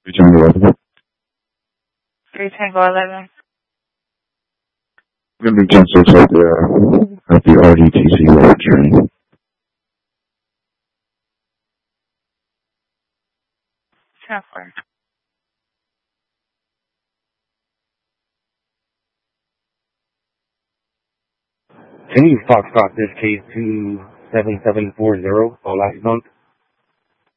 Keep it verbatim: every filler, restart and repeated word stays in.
Return eleven. three Tango eleven. We're going to be ten six at the, uh, at the R D T C lower train. ten four. Can you Foxtrot this case to seven seven four zero, all last month?